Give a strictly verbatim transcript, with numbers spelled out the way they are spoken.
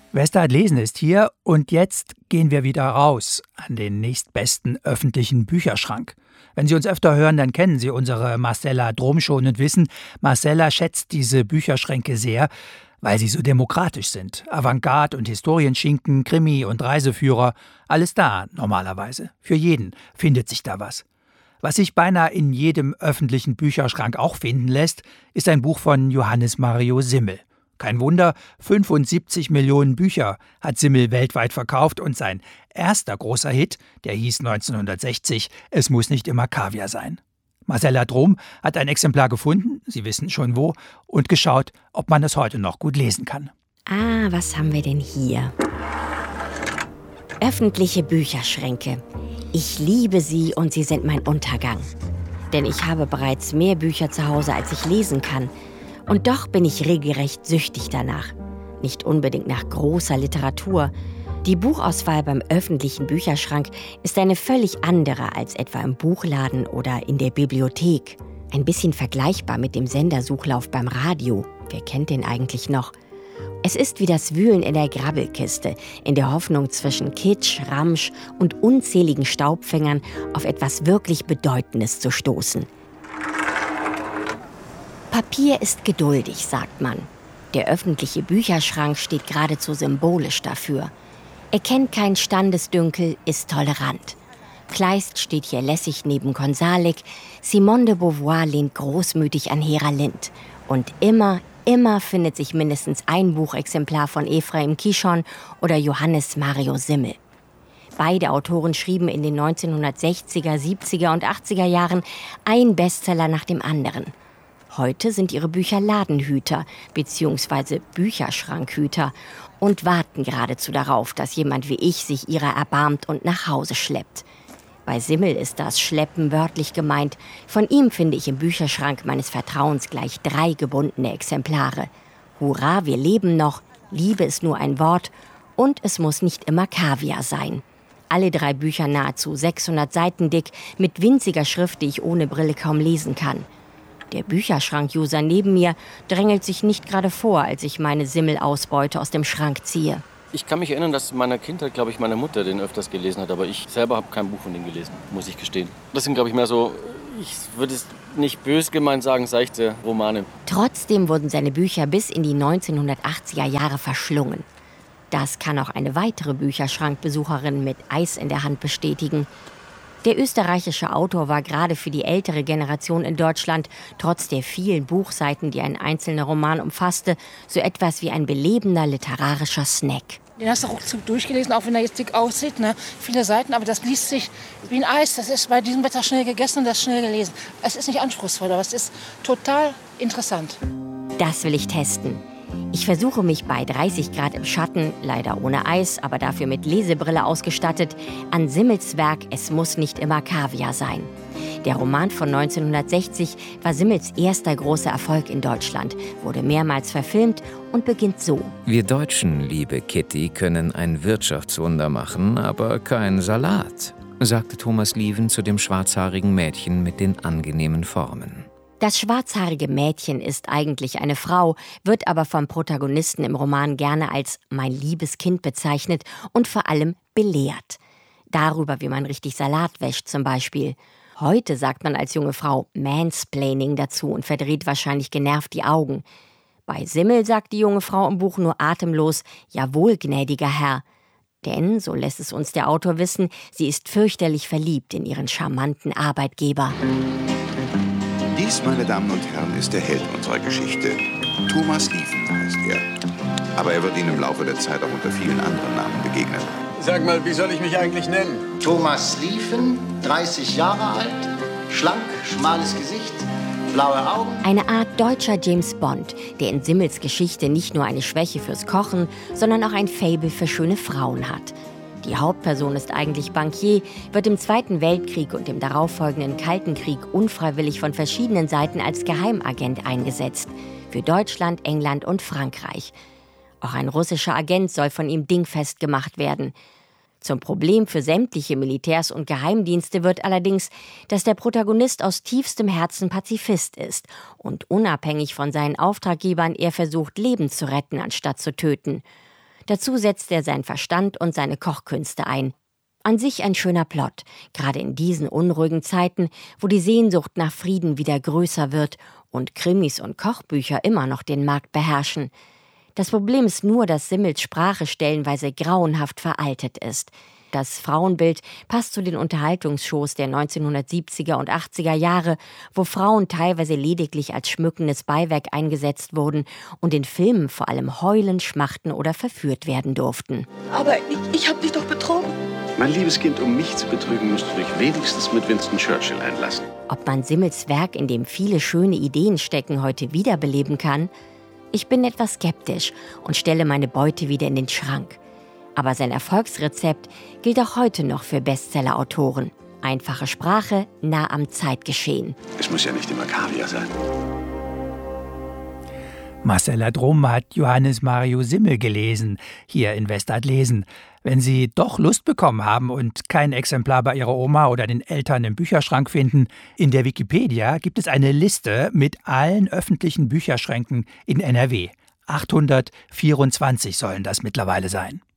Westart Lesen ist hier und jetzt gehen wir wieder raus an den nächstbesten öffentlichen Bücherschrank. Wenn Sie uns öfter hören, dann kennen Sie unsere Marcella Drom schon und wissen, Marcella schätzt diese Bücherschränke sehr, weil sie so demokratisch sind. Avantgarde und Historienschinken, Krimi und Reiseführer, alles da normalerweise. Für jeden findet sich da was. Was sich beinahe in jedem öffentlichen Bücherschrank auch finden lässt, ist ein Buch von Johannes Mario Simmel. Kein Wunder, fünfundsiebzig Millionen Bücher hat Simmel weltweit verkauft und sein erster großer Hit, der hieß neunzehnhundertsechzig, Es muss nicht immer Kaviar sein. Marcella Drom hat ein Exemplar gefunden, Sie wissen schon wo, und geschaut, ob man es heute noch gut lesen kann. Ah, was haben wir denn hier? Öffentliche Bücherschränke. Ich liebe sie und sie sind mein Untergang. Denn ich habe bereits mehr Bücher zu Hause, als ich lesen kann. Und doch bin ich regelrecht süchtig danach. Nicht unbedingt nach großer Literatur. Die Buchauswahl beim öffentlichen Bücherschrank ist eine völlig andere als etwa im Buchladen oder in der Bibliothek. Ein bisschen vergleichbar mit dem Sendersuchlauf beim Radio. Wer kennt den eigentlich noch? Es ist wie das Wühlen in der Grabbelkiste, in der Hoffnung zwischen Kitsch, Ramsch und unzähligen Staubfängern auf etwas wirklich Bedeutendes zu stoßen. Papier ist geduldig, sagt man. Der öffentliche Bücherschrank steht geradezu symbolisch dafür. Er kennt kein Standesdünkel, ist tolerant. Kleist steht hier lässig neben Konsalik, Simone de Beauvoir lehnt großmütig an Hera Lind. Und immer, immer findet sich mindestens ein Buchexemplar von Ephraim Kishon oder Johannes Mario Simmel. Beide Autoren schrieben in den neunzehnhundertsechziger, siebziger und achtziger Jahren ein Bestseller nach dem anderen. Heute sind ihre Bücher Ladenhüter bzw. Bücherschrankhüter und warten geradezu darauf, dass jemand wie ich sich ihrer erbarmt und nach Hause schleppt. Bei Simmel ist das Schleppen wörtlich gemeint. Von ihm finde ich im Bücherschrank meines Vertrauens gleich drei gebundene Exemplare. Hurra, wir leben noch, Liebe ist nur ein Wort und es muss nicht immer Kaviar sein. Alle drei Bücher nahezu sechshundert Seiten dick, mit winziger Schrift, die ich ohne Brille kaum lesen kann. Der Bücherschrank-User neben mir drängelt sich nicht gerade vor, als ich meine Simmel-Ausbeute aus dem Schrank ziehe. Ich kann mich erinnern, dass in meiner Kindheit, glaube ich, meine Mutter den öfters gelesen hat. Aber ich selber habe kein Buch von dem gelesen, muss ich gestehen. Das sind, glaube ich, mehr so, ich würde es nicht bös gemeint sagen, seichte Romane. Trotzdem wurden seine Bücher bis in die neunzehnhundertachtziger Jahre verschlungen. Das kann auch eine weitere Bücherschrankbesucherin mit Eis in der Hand bestätigen. Der österreichische Autor war gerade für die ältere Generation in Deutschland, trotz der vielen Buchseiten, die ein einzelner Roman umfasste, so etwas wie ein belebender literarischer Snack. Den hast du ruckzuck durchgelesen, auch wenn er jetzt dick aussieht, ne? Viele Seiten, aber das liest sich wie ein Eis. Das ist bei diesem Wetter schnell gegessen und das schnell gelesen. Es ist nicht anspruchsvoll, aber es ist total interessant. Das will ich testen. Ich versuche mich bei dreißig Grad im Schatten, leider ohne Eis, aber dafür mit Lesebrille ausgestattet, an Simmels Werk Es muss nicht immer Kaviar sein. Der Roman von neunzehnhundertsechzig war Simmels erster großer Erfolg in Deutschland, wurde mehrmals verfilmt und beginnt so. Wir Deutschen, liebe Kitty, können ein Wirtschaftswunder machen, aber kein Salat, sagte Thomas Lieven zu dem schwarzhaarigen Mädchen mit den angenehmen Formen. Das schwarzhaarige Mädchen ist eigentlich eine Frau, wird aber vom Protagonisten im Roman gerne als mein liebes Kind bezeichnet und vor allem belehrt. Darüber, wie man richtig Salat wäscht zum Beispiel. Heute sagt man als junge Frau Mansplaining dazu und verdreht wahrscheinlich genervt die Augen. Bei Simmel sagt die junge Frau im Buch nur atemlos, jawohl, gnädiger Herr. Denn, so lässt es uns der Autor wissen, sie ist fürchterlich verliebt in ihren charmanten Arbeitgeber. Dies, meine Damen und Herren, ist der Held unserer Geschichte. Thomas Lieven heißt er. Aber er wird Ihnen im Laufe der Zeit auch unter vielen anderen Namen begegnen. Sag mal, wie soll ich mich eigentlich nennen? Thomas Lieven, dreißig Jahre alt, schlank, schmales Gesicht, blaue Augen. Eine Art deutscher James Bond, der in Simmels Geschichte nicht nur eine Schwäche fürs Kochen, sondern auch ein Faible für schöne Frauen hat. Die Hauptperson ist eigentlich Bankier, wird im Zweiten Weltkrieg und im darauffolgenden Kalten Krieg unfreiwillig von verschiedenen Seiten als Geheimagent eingesetzt. Für Deutschland, England und Frankreich. Auch ein russischer Agent soll von ihm dingfest gemacht werden. Zum Problem für sämtliche Militärs und Geheimdienste wird allerdings, dass der Protagonist aus tiefstem Herzen Pazifist ist und unabhängig von seinen Auftraggebern eher versucht, Leben zu retten, anstatt zu töten. Dazu setzt er seinen Verstand und seine Kochkünste ein. An sich ein schöner Plot, gerade in diesen unruhigen Zeiten, wo die Sehnsucht nach Frieden wieder größer wird und Krimis und Kochbücher immer noch den Markt beherrschen. Das Problem ist nur, dass Simmels Sprache stellenweise grauenhaft veraltet ist. Das Frauenbild passt zu den Unterhaltungsshows der neunzehnhundertsiebziger und achtziger Jahre, wo Frauen teilweise lediglich als schmückendes Beiwerk eingesetzt wurden und in Filmen vor allem heulen, schmachten oder verführt werden durften. Aber ich, ich hab dich doch betrogen. Mein liebes Kind, um mich zu betrügen, musst du dich wenigstens mit Winston Churchill einlassen. Ob man Simmels Werk, in dem viele schöne Ideen stecken, heute wiederbeleben kann? Ich bin etwas skeptisch und stelle meine Beute wieder in den Schrank. Aber sein Erfolgsrezept gilt auch heute noch für Bestseller-Autoren. Einfache Sprache, nah am Zeitgeschehen. Es muss ja nicht immer Kaviar sein. Marcella Drum hat Johannes Mario Simmel gelesen, hier in Westart lesen. Wenn Sie doch Lust bekommen haben und kein Exemplar bei Ihrer Oma oder den Eltern im Bücherschrank finden, in der Wikipedia gibt es eine Liste mit allen öffentlichen Bücherschränken in N R W. achthundertvierundzwanzig sollen das mittlerweile sein.